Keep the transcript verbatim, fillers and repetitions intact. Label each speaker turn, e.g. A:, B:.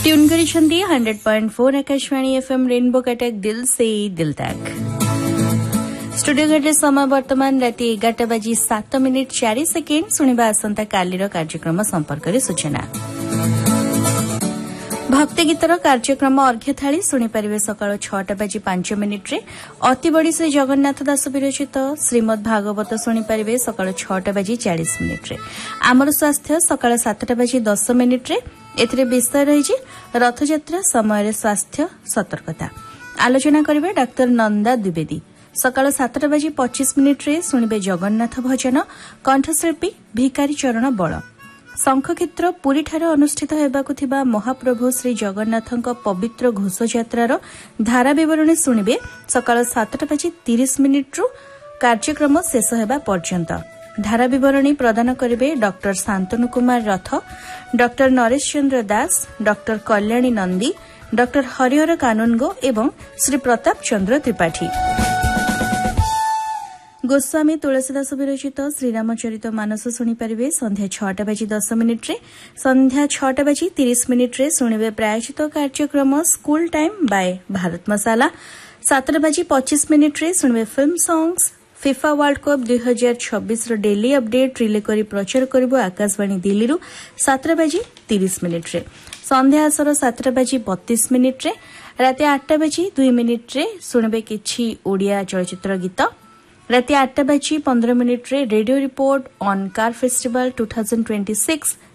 A: Tune करिसेंती hundred point four Akashvani FM rainbow Cuttack दिल से दिल तक। स्टूडियो घटे समय वर्तमान राति एगारटा बाजी सात मिनिट चार सेकेंड शुणा आसंता कालीर कार्यक्रम संपर्क में सूचना। भक्ति गीतर कार्यक्रम अर्घ्य थाली शुणिपारे सकाळ छटा बाजी पांच मिनिट्रे अति बड़ी श्री जगन्नाथ दास विरचित श्रीमद भागवत शुणिपारे सकाळ छटा बाजी चालीस मिनिट्रे। आमर स्वास्थ्य सकाळ सातटा बाजी दस मिनिट्रे एथिरे विषय रही रथयात्रा समय स्वास्थ्य सतर्कता। आलोचना करिवे डाक्तर नंदा द्विवेदी। सकाळ सातटा बाजी पच्चीस मिनिट्रे शुणिबे जगन्नाथ भजन कंठशिल्पी भिकारी चरण बळ। शंखक्षेत्र पुरीठारे अनुष्ठित हेबाकु थिबा महाप्रभु श्री जगन्नाथଙ୍କ पवित्र घोषयात्रार धारा विवरणी शुणिबे सकाळ सातटा बाजी तीस मिनिट्रु कार्यक्रम शेष हेबा पर्यंत। धारा विवरणी प्रदान करिवे डॉक्टर शांतनु कुमार रथ, डॉक्टर नरेश चंद्र दास, डॉक्टर कल्याणी नंदी, डॉक्टर हरिहर कानुनगो एवं श्री प्रताप चंद्र त्रिपाठी। गोस्वामी तुलसीदास विरचित श्रीरामचरित मानस शुणिपारे संध्या छटा बाजी दस मिनिट्रे। संध्या छटा बाजी तीस मिनिट्रे शुणिबे प्रायोजित कार्यक्रम स्कूल टाइम बाय भारत मसाला। सातटा बाजी पच्चीस मिनिट्रे शुणिबे film songs FIFA world cup दुई हजार छब्बीस डेली अपडेट रिले करी प्रचार करिबो आकाशवाणी दिल्ली। सातटा बाजी तीस मिनिट्रे संध्या आसर सातटा बाजी बत्तीस मिनिट्रे। राति आठटा बाजी दुई मिनिट्रे शुणिबे किछि ओडिया चलचित्र गीत। राति आठटा बाजी पंद्रह मिनिट्रे radio report on car festival two thousand twenty six